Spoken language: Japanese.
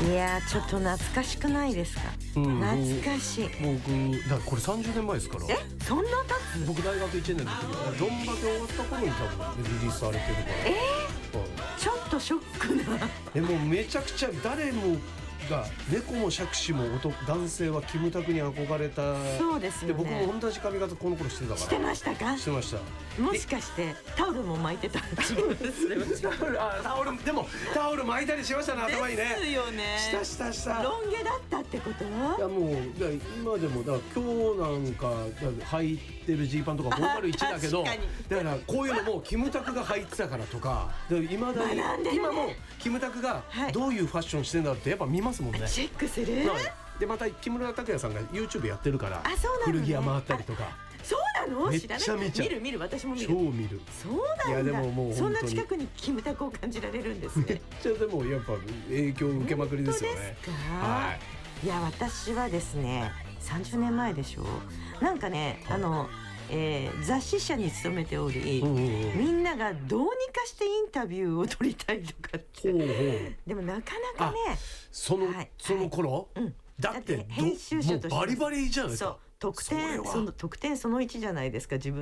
いやちょっと懐かしくないですか、懐かしい。 僕だからこれ30年前ですから。 そんな経つ？ 僕大学1年の時ロンバケ終わった頃に多分リリースされてるから。 ちょっとショックな。 でもめちゃくちゃ誰もが猫も杓子も男性はキムタクに憧れた。 そうですよね。 で僕も同じ髪型この頃してたから。 してましたか？ してました。 もしかしてタオルも巻いてた？違うですね。 タオルでもタオル巻いたりしましたね、頭にね。 ですよね。 したロン毛だったってこと？いやもう今でもだから今日なんか履いてるジーパンとか501だけど、だからこういうのもキムタクが履いてたからとか、今もキムタクがどういうファッションしてんだってやっぱ見ますもんね。 チェックする。 でまた木村拓哉さんが YouTube やってるから、古着屋回ったりとか。 そうなの？ めっちゃ見ちゃう。 見る私も見る。 超見る。 そうなんだ。 いやでももうそんな近くにキムタクを感じられるんですね。 めっちゃでもやっぱ影響を受けまくりですよね。 本当ですか？はい。いや私はですね30年前でしょ。なんかね雑誌社に勤めており、みんながどうにかしてインタビューを取りたいとかって。でもなかなかね。 その頃。だって編集者としてもうバリバリじゃないですか。 特典その1じゃないですか自分